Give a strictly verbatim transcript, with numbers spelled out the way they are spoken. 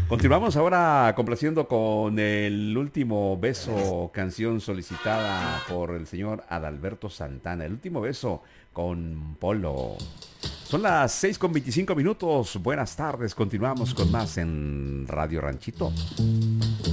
Continuamos ahora complaciendo con el último beso, canción solicitada por el señor Adalberto Santana. El último beso con Polo. Son las seis con veinticinco minutos. Buenas tardes. Continuamos con más en Radio Ranchito.